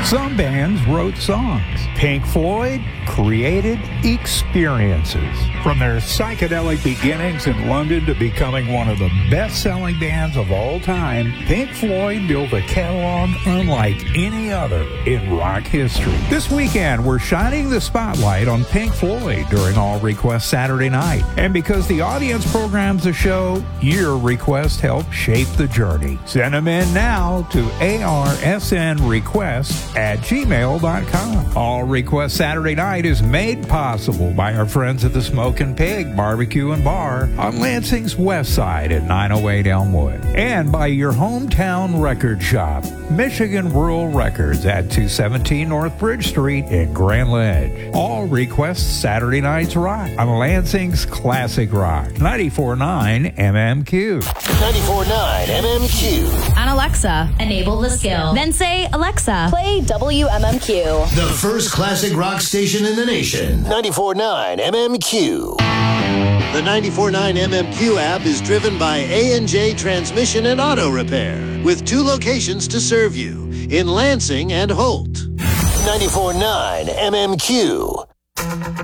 Some bands wrote songs. Pink Floyd created experiences. From their psychedelic beginnings in London to becoming one of the best-selling bands of all time, Pink Floyd built a catalog unlike any other in rock history. This weekend, we're shining the spotlight on Pink Floyd during All Request Saturday night. And because the audience programs the show, your request helps shape the journey. Send them in now to arsnrequest@gmail.com. All Request Saturday night is made possible by our friends at the Smokin' Pig Barbecue and Bar on Lansing's west side at 908 Elmwood, and by your hometown record shop, Michigan Rural Records at 217 North Bridge Street in Grand Ledge. All Request Saturday nights rock on Lansing's Classic Rock 94.9 MMQ. 94.9 MMQ. On Alexa, enable the skill. Then say, Alexa, play WMMQ. The first classic rock station in the nation. 94.9 MMQ. The 94.9 MMQ app is driven by A&J Transmission and Auto Repair, with 2 locations to serve you, in Lansing and Holt. 94.9 MMQ.